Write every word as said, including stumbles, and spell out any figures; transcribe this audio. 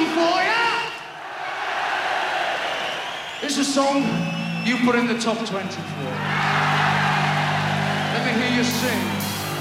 for ya! It's a song you put in the top twenty-four. Let me hear you sing.